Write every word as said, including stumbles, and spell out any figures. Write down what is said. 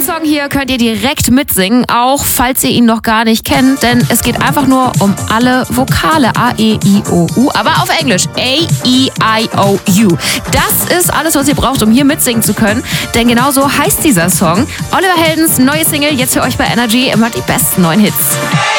Song hier könnt ihr direkt mitsingen, auch falls ihr ihn noch gar nicht kennt, denn es geht einfach nur um alle Vokale. A, E, I, O, U, aber auf Englisch. A, E, I, O, U. Das ist alles, was ihr braucht, um hier mitsingen zu können, denn genau so heißt dieser Song. Oliver Heldens neue Single, jetzt für euch bei Energy, immer die besten neuen Hits.